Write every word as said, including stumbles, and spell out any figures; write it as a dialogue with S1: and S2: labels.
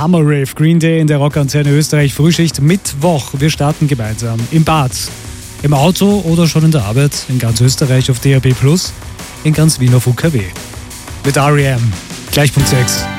S1: Summer Rave, Green Day in der Rockantenne Österreich, Frühschicht, Mittwoch. Wir starten gemeinsam im Bad, im Auto oder schon in der Arbeit, in ganz Österreich auf D A B plus, in ganz Wien auf U K W. Mit R E M, gleich Punkt sechs.